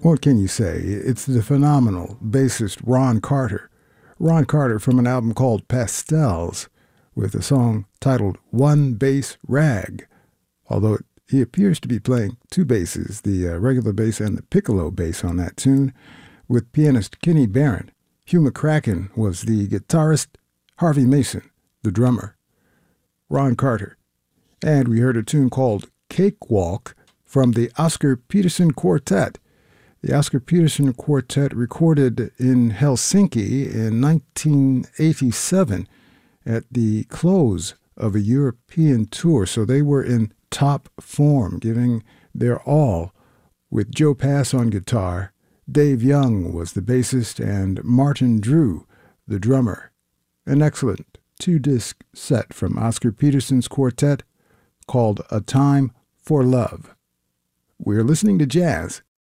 What can you say? It's the phenomenal bassist Ron Carter. Ron Carter from an album called Pastels with a song titled One Bass Rag. Although he appears to be playing two basses, the regular bass and the piccolo bass on that tune, with pianist Kenny Barron. Hugh McCracken was the guitarist, Harvey Mason, the drummer. Ron Carter. And we heard a tune called Cakewalk from the Oscar Peterson Quartet. The Oscar Peterson Quartet recorded in Helsinki in 1987 at the close of a European tour, so they were in top form, giving their all, with Joe Pass on guitar. Dave Young was the bassist, and Martin Drew, the drummer. An excellent two-disc set from Oscar Peterson's quartet called A Time for Love. We're listening to jazz